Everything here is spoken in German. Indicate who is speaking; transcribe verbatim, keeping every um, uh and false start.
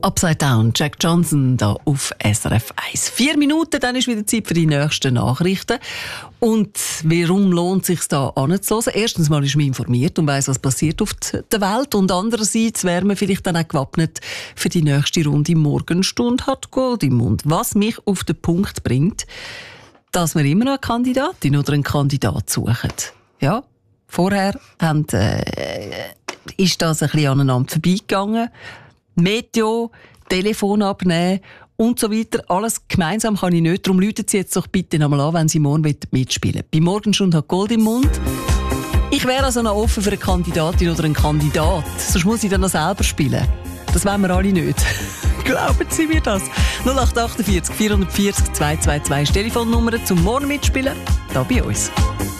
Speaker 1: Upside Down, Jack Johnson da auf S R F eins. Vier Minuten, dann ist wieder Zeit für die nächsten Nachrichten. Und warum lohnt es sich da anzuhören? Erstens mal ist man informiert und weiss, was passiert auf der Welt. Und andererseits wäre man vielleicht dann auch gewappnet für die nächste Runde Morgenstunde hat Gold im Mund. Was mich auf den Punkt bringt, dass wir immer noch eine Kandidatin oder einen Kandidat suchen. Ja, vorher haben, äh, ist das ein bisschen aneinander vorbeigegangen. Meteo, Telefon abnehmen und so weiter. Alles gemeinsam kann ich nicht. Darum rufen Sie jetzt doch bitte nochmal an, wenn Sie morgen mitspielen wollen. Bei Morgenstunde hat Gold im Mund. Ich wäre also noch offen für eine Kandidatin oder einen Kandidat. Sonst muss ich dann noch selber spielen. Das wollen wir alle nicht. Glauben Sie mir das? null acht acht vier vier vier vier zwei zwei zwei ist die Telefonnummer zum Morgen mitspielen. Da bei uns.